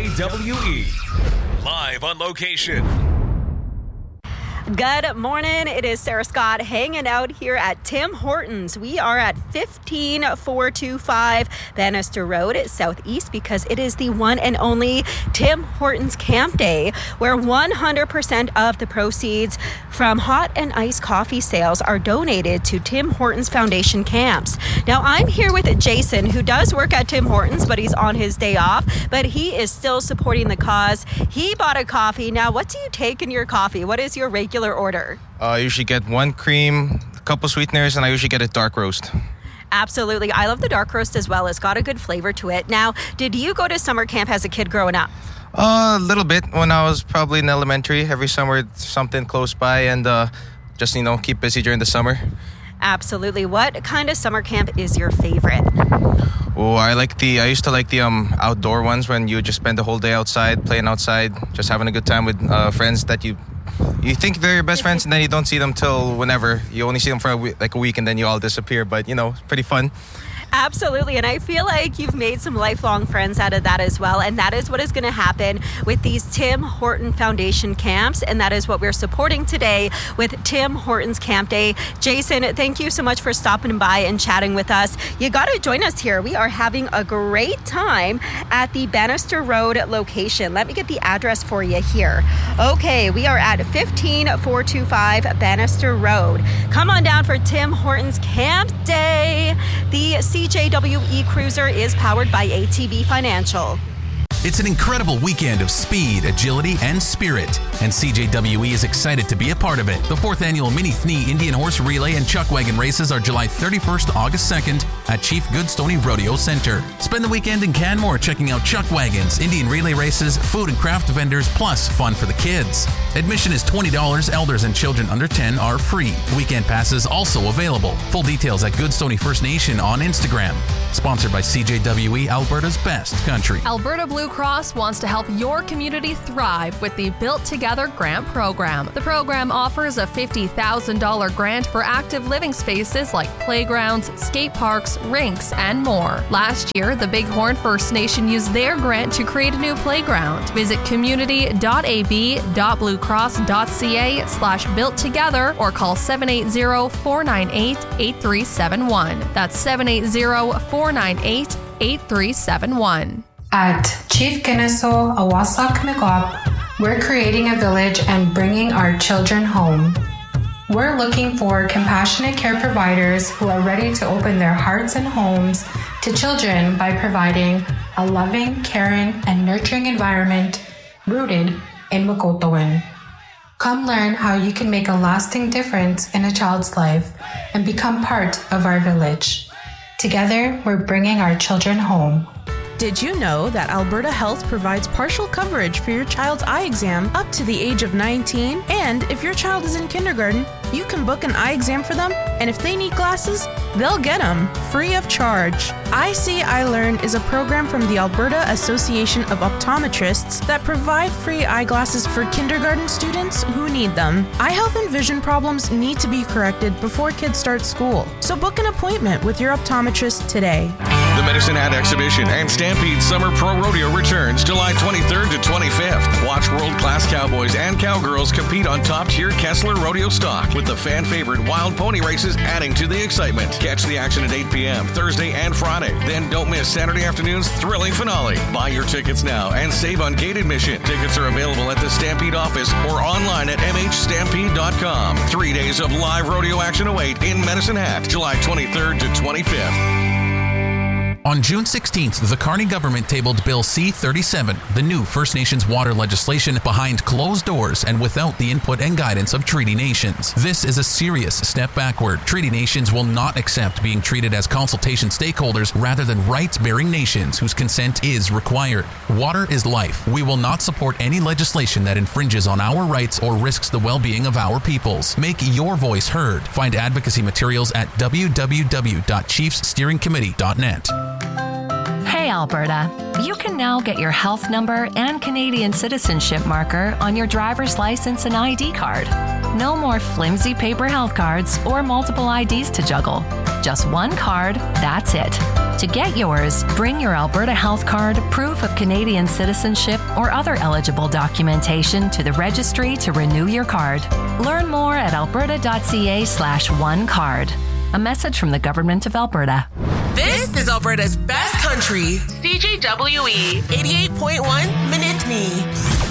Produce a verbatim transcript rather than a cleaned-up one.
J W E. Live on location. Good morning. It is Sarah Scott hanging out here at Tim Hortons. We are at fifteen four twenty-five Bannister Road, Southeast, because it is the one and only Tim Hortons Camp Day, where one hundred percent of the proceeds from hot and iced coffee sales are donated to Tim Hortons Foundation camps. Now, I'm here with Jason, who does work at Tim Hortons, but he's on his day off, but he is still supporting the cause. He bought a coffee. Now, what do you take in your coffee? What is your regular order? Uh, I usually get one cream, a couple sweeteners, and I usually get a dark roast. Absolutely. I love the dark roast as well. It's got a good flavor to it. Now, did you go to summer camp as a kid growing up? Uh, a little bit when I was probably in elementary. Every summer, something close by, and uh, just, you know, keep busy during the summer. Absolutely. What kind of summer camp is your favorite? Oh, I like the, I used to like the um outdoor ones when you would just spend the whole day outside, playing outside, just having a good time with uh, friends that you You think they're your best friends, and then you don't see them till whenever. You only see them for a week, like a week, and then you all disappear. But, you know, it's pretty fun. Absolutely. And I feel like you've made some lifelong friends out of that as well. And that is what is going to happen with these Tim Horton Foundation camps. And that is what we're supporting today with Tim Hortons Camp Day. Jason, thank you so much for stopping by and chatting with us. You got to join us here. We are having a great time at the Bannister Road location. Let me get the address for you here. Okay, we are at fifteen four twenty-five Bannister Road. Come on down for Tim Hortons Camp Day. The C J W E Cruiser is powered by A T B Financial. It's an incredible weekend of speed, agility, and spirit, and C J W E is excited to be a part of it. The fourth annual Mini Thni Indian Horse Relay and Chuck Wagon races are July thirty-first to August second at Chief Goodstoney Rodeo Center. Spend the weekend in Canmore checking out Chuck Wagons, Indian relay races, food and craft vendors, plus fun for the kids. Admission is twenty dollars. Elders and children under ten are free. Weekend passes also available. Full details at Goodstoney First Nation on Instagram. Sponsored by C J W E, Alberta's best country. Alberta Blue Cross wants to help your community thrive with the Built Together Grant Program. The program offers a fifty thousand dollars grant for active living spaces like playgrounds, skate parks, rinks, and more. Last year, the Bighorn First Nation used their grant to create a new playground. Visit community.ab.bluecross.ca slash built together or call seven eight zero, four nine eight, eight three seven one. That's seven eight zero, four nine eight, eight three seven one. At Chief Kennesaw Awasak Mikwap, we're creating a village and bringing our children home. We're looking for compassionate care providers who are ready to open their hearts and homes to children by providing a loving, caring, and nurturing environment rooted in Mukotoan. Come learn how you can make a lasting difference in a child's life and become part of our village. Together, we're bringing our children home. Did you know that Alberta Health provides partial coverage for your child's eye exam up to the age of nineteen? And if your child is in kindergarten, you can book an eye exam for them, and if they need glasses, they'll get them free of charge. I See, I Learn is a program from the Alberta Association of Optometrists that provide free eyeglasses for kindergarten students who need them. Eye health and vision problems need to be corrected before kids start school, so book an appointment with your optometrist today. The Medicine Hat Exhibition and Stampede Summer Pro Rodeo returns July twenty-third to twenty-fifth. Watch world-class cowboys and cowgirls compete on top-tier Kessler Rodeo stock, with the fan-favorite wild pony races adding to the excitement. Catch the action at eight p.m. Thursday and Friday. Then don't miss Saturday afternoon's thrilling finale. Buy your tickets now and save on gate admission. Tickets are available at the Stampede office or online at m h stampede dot com. Three days of live rodeo action await in Medicine Hat, July twenty-third to twenty-fifth. On June sixteenth, the Carney government tabled Bill C thirty-seven, the new First Nations water legislation behind closed doors and without the input and guidance of Treaty Nations. This is a serious step backward. Treaty Nations will not accept being treated as consultation stakeholders rather than rights-bearing nations whose consent is required. Water is life. We will not support any legislation that infringes on our rights or risks the well-being of our peoples. Make your voice heard. Find advocacy materials at w w w dot chiefs steering committee dot net. Hey Alberta, you can now get your health number and Canadian citizenship marker on your driver's license and I D card. No more flimsy paper health cards or multiple I Ds to juggle. Just one card, that's it. To get yours, bring your Alberta Health Card, proof of Canadian citizenship, or other eligible documentation to the registry to renew your card. Learn more at alberta.ca slash one card. A message from the Government of Alberta. This is Alberta's best country. C J W E eighty-eight point one Minute Me.